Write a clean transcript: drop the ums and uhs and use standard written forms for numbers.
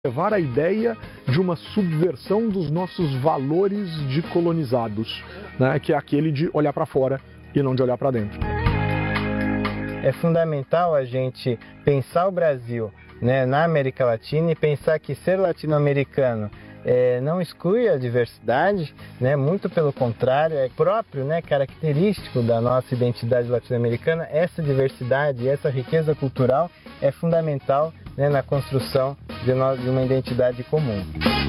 levar a ideia de uma subversão dos nossos valores de colonizados, né? Que é aquele de olhar para fora e não de olhar para dentro. É fundamental a gente pensar o Brasil, né, na América Latina e pensar que ser latino-americano não exclui a diversidade, né, muito pelo contrário, é próprio, né, característico da nossa identidade latino-americana. Essa diversidade, essa riqueza cultural é fundamental, né, na construção de uma identidade comum.